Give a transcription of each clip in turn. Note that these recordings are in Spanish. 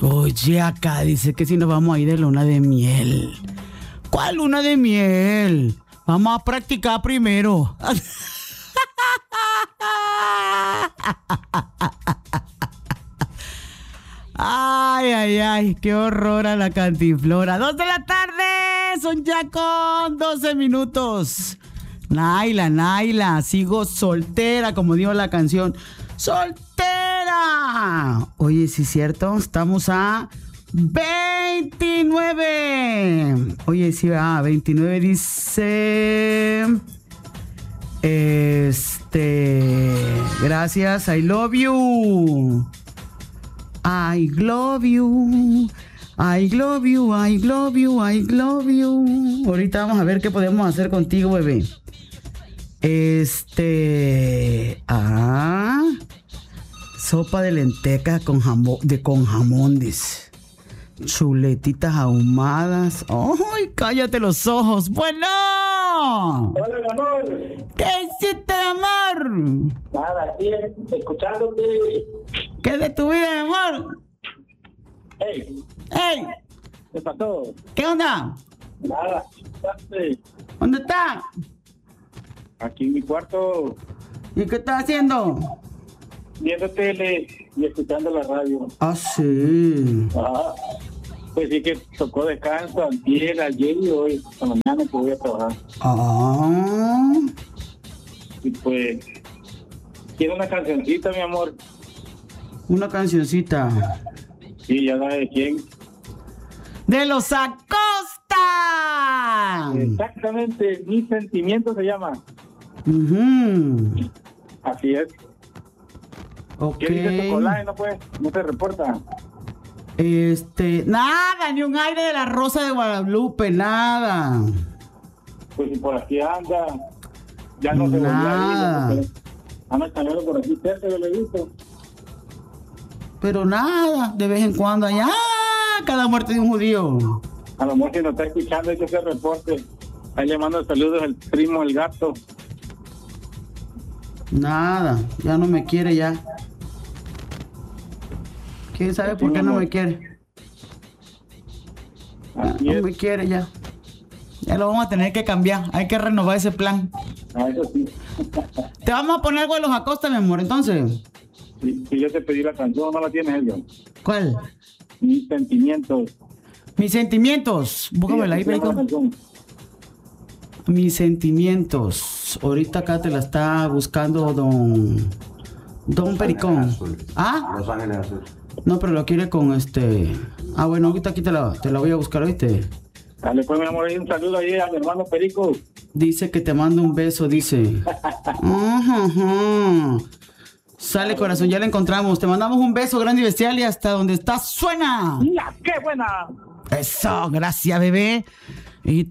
Oye, acá dice que si nos vamos a ir de luna de miel. ¿Cuál luna de miel? Vamos a practicar primero. Ay, ay, ay, qué horror a la cantinflora. 2 de la tarde, son ya con 12 minutos. Naila, sigo soltera, como dijo la canción. ¡Soltera! Oye, sí es cierto, estamos a 29. Oye, sí, 29 dice... Gracias, I love you. I love you. I love you, I love you, I love you. Ahorita vamos a ver qué podemos hacer contigo, bebé. Sopa de lentejas con jamón, dice. Chuletitas ahumadas. ¡Ay, cállate los ojos! ¡Bueno! Hola, mi amor. ¿Qué hiciste, amor? Nada, aquí escuchándote. ¿Qué es de tu vida, mi amor? Hey, ¡Ey! ¿qué pasó? ¿Qué onda? Nada, ¿Dónde está? aquí en mi cuarto, ¿Y qué estás haciendo? viendo tele y escuchando la radio. Ah, sí. Ajá. Pues sí que tocó descanso ayer y hoy, por la mañana que voy a trabajar. Ah. Y pues, quiero una cancioncita, mi amor. Una cancioncita. Sí, ya sabes de quién. ¡De los Acosta! Exactamente, Mi Sentimiento se llama. Uh-huh. Así es. Ok. ¿Qué dice Chocolate? No te reporta. Nada, ni un aire de la Rosa de Guadalupe, nada. Pues si por aquí anda, ya no se volvió Nada. a ir. Anda caminando por aquí cerca, yo lo he visto. Pero nada, de vez en cuando allá, cada muerte de un judío. A lo mejor si nos está escuchando hay que hacer reporte. Ahí le mando saludos al primo El Gato. Nada, ya no me quiere ya. ¿Quién sabe por qué no me quiere? Así No es. me quiere ya. Ya lo vamos a tener que cambiar. Hay que renovar ese plan. Eso sí. Te vamos a poner algo de los Acosta, mi amor, entonces. Si yo te pedí la canción, no la tienes, Elio. ¿Cuál? Mis Sentimientos. Mis sentimientos. Búscamela ahí, Sí, así se llama Perico. la canción. Mis sentimientos. Ahorita acá te la está buscando Don Pericón. ¿Ah? Los Ángeles Azules. No, pero lo quiere con bueno, ahorita aquí te la voy a buscar, ¿oíste? Dale, pues, mi amor, un saludo ahí a mi hermano Perico. Dice que te manda un beso, dice. Ajá. Sale, corazón, ya la encontramos. Te mandamos un beso grande y bestial y hasta donde estás suena. ¡Mira, qué buena! Eso, gracias, bebé. Y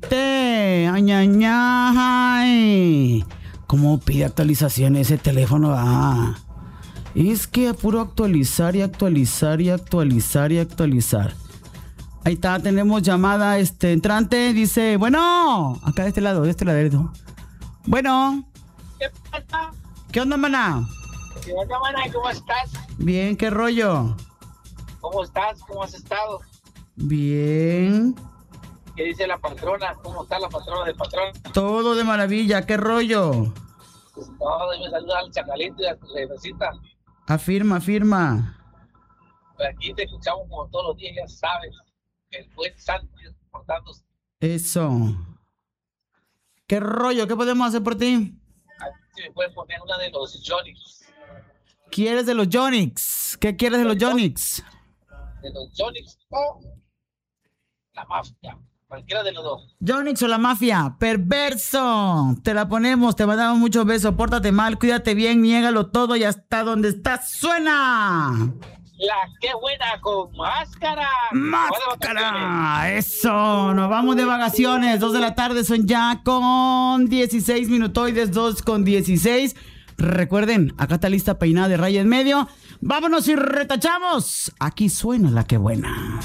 ay. ¿Cómo pide actualización ese teléfono? Es que a puro actualizar y actualizar y actualizar y actualizar. Ahí está, tenemos llamada entrante. Dice, bueno, acá de este lado. Bueno. ¿Qué pasa? ¿Qué onda, maná? ¿Qué onda, mana? ¿Cómo estás? Bien, ¿qué rollo? ¿Cómo estás? ¿Cómo has estado? Bien. ¿Qué dice la patrona? ¿Cómo está la patrona del patrón? Todo de maravilla, ¿qué rollo? Pues todo, me saluda al chacalito y a tu jefecita. Afirma. Pues aquí te escuchamos como todos los días, ya sabes. Que el buen santo portándose. Eso. ¿Qué rollo? ¿Qué podemos hacer por ti? Aquí se me puede poner una de los Jonix. ¿Quieres de los Jonix? ¿Qué quieres de los Jonix? De los Jonix o la mafia. Cualquiera de los dos. Jonix o la mafia, perverso. Te la ponemos, te mandamos muchos besos. Pórtate mal, cuídate bien, niégalo todo y hasta donde estás suena. La qué buena con máscara. ¡Máscara! Eso, nos vamos de vacaciones. 2 de la tarde son ya con 16 minutoides, 2:16. Recuerden, acá está lista peinada de raya en medio. Vámonos y retachamos. Aquí suena la que buena.